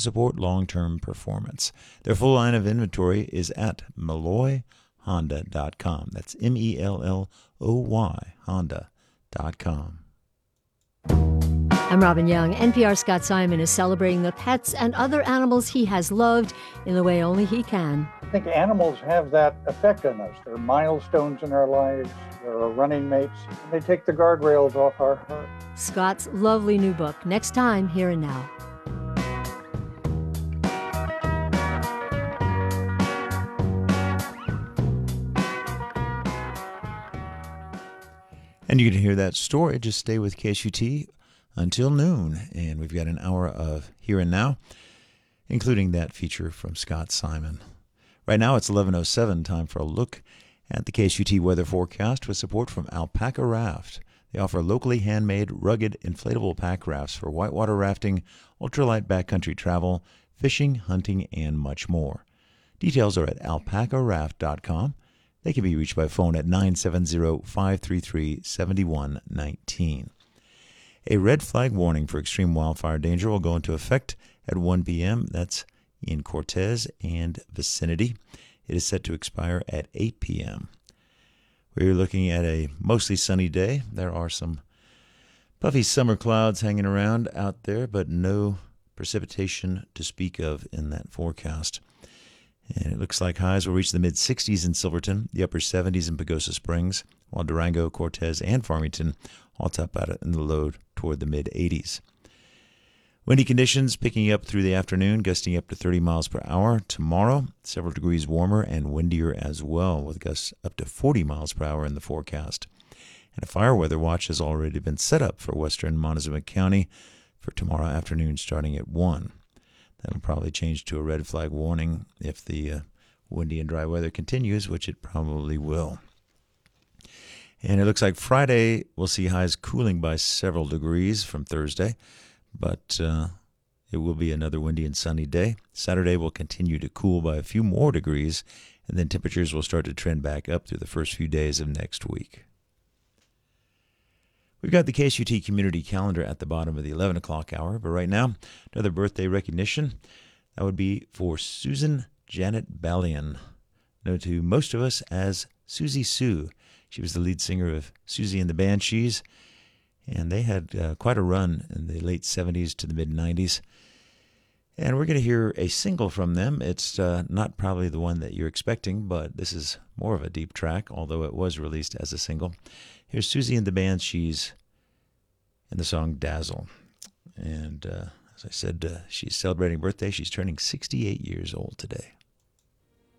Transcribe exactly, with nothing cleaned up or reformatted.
support long-term performance. Their full line of inventory is at Malloy Honda dot com. That's M E L L O Y Honda dot com. I'm Robin Young. N P R's Scott Simon is celebrating the pets and other animals he has loved in the way only he can. I think animals have that effect on us. They're milestones in our lives. They're our running mates. They take the guardrails off our heart. Scott's lovely new book, next time, Here and Now. And you can hear that story. Just stay with K S U T until noon. And we've got an hour of Here and Now, including that feature from Scott Simon. Right now it's eleven oh seven, time for a look at the K S U T weather forecast with support from Alpaca Raft. They offer locally handmade, rugged, inflatable pack rafts for whitewater rafting, ultralight backcountry travel, fishing, hunting, and much more. Details are at alpaca raft dot com. They can be reached by phone at nine seven zero, five three three, seven one one nine. A red flag warning for extreme wildfire danger will go into effect at one p.m. That's in Cortez and vicinity. It is set to expire at eight p.m. We're looking at a mostly sunny day. There are some puffy summer clouds hanging around out there, but no precipitation to speak of in that forecast. And it looks like highs will reach the mid-sixties in Silverton, the upper seventies in Pagosa Springs, while Durango, Cortez, and Farmington all top out in the low toward the mid-eighties. Windy conditions picking up through the afternoon, gusting up to thirty miles per hour. Tomorrow, several degrees warmer and windier as well, with gusts up to forty miles per hour in the forecast. And a fire weather watch has already been set up for western Montezuma County for tomorrow afternoon starting at one. That'll probably change to a red flag warning if the uh, windy and dry weather continues, which it probably will. And it looks like Friday we'll see highs cooling by several degrees from Thursday, but uh, it will be another windy and sunny day. Saturday will continue to cool by a few more degrees, and then temperatures will start to trend back up through the first few days of next week. We've got the K S U T community calendar at the bottom of the eleven o'clock hour, but right now, another birthday recognition. That would be for Susan Janet Ballion, known to most of us as Susie Sue. She was the lead singer of Susie and the Banshees, and they had uh, quite a run in the late seventies to the mid-nineties. And we're going to hear a single from them. It's uh, not probably the one that you're expecting, but this is more of a deep track, although it was released as a single. Here's Susie and the Banshees and the song Dazzle. And uh, as I said, uh, she's celebrating birthday. She's turning sixty-eight years old today.